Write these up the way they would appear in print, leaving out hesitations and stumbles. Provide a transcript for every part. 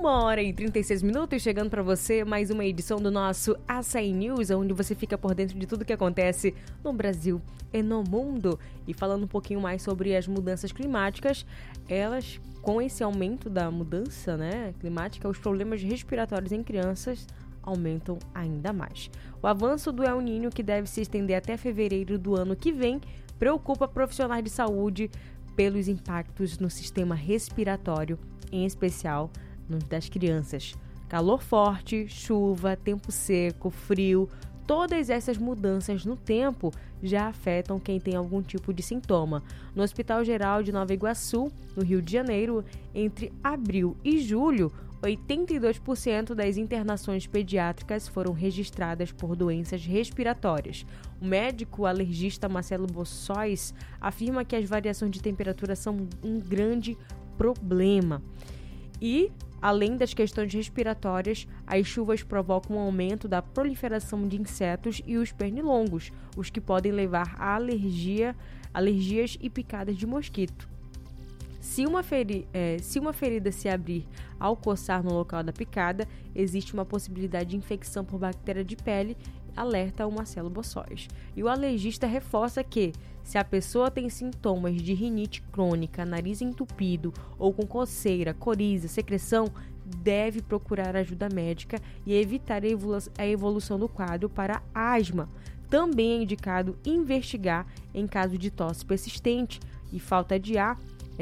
1h36, chegando para você mais uma edição do nosso Açaí News, onde você fica por dentro de tudo que acontece no Brasil e no mundo. E falando um pouquinho mais sobre as mudanças climáticas, elas, com esse aumento da mudança, climática, os problemas respiratórios em crianças aumentam ainda mais. O avanço do El Niño, que deve se estender até fevereiro do ano que vem, preocupa profissionais de saúde pelos impactos no sistema respiratório, em especial no das crianças. Calor forte, chuva, tempo seco, frio, todas essas mudanças no tempo já afetam quem tem algum tipo de sintoma. No Hospital Geral de Nova Iguaçu, no Rio de Janeiro, entre abril e julho, 82% das internações pediátricas foram registradas por doenças respiratórias. O médico alergista Marcelo Bossóis afirma que as variações de temperatura são um grande problema. E, além das questões respiratórias, as chuvas provocam um aumento da proliferação de insetos e os pernilongos, os que podem levar a alergias e picadas de mosquito. Se uma ferida se abrir ao coçar no local da picada, existe uma possibilidade de infecção por bactéria de pele, alerta o Marcelo Bossóis. E o alergista reforça que, se a pessoa tem sintomas de rinite crônica, nariz entupido ou com coceira, secreção, deve procurar ajuda médica e evitar a evolução do quadro para asma. Também é indicado investigar em caso de tosse persistente e falta de ar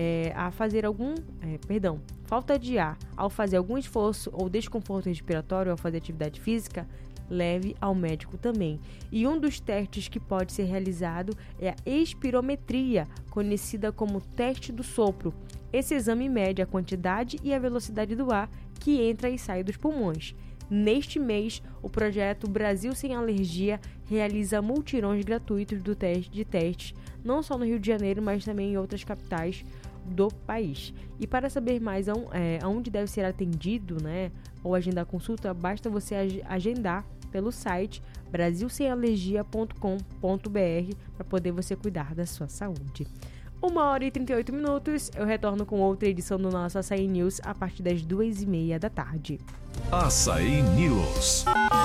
ao fazer algum esforço ou desconforto respiratório ao fazer atividade física, leve ao médico também. E um dos testes que pode ser realizado é a espirometria, conhecida como teste do sopro. Esse exame mede a quantidade e a velocidade do ar que entra e sai dos pulmões. Neste mês, o projeto Brasil Sem Alergia realiza mutirões gratuitos de testes, não só no Rio de Janeiro, mas também em outras capitais do país. E para saber mais aonde deve ser atendido, ou agendar consulta, basta você agendar pelo site brasilsemalergia.com.br para poder você cuidar da sua saúde. 1h38, eu retorno com outra edição do nosso Açaí News a partir das 2h30 da tarde. Açaí News.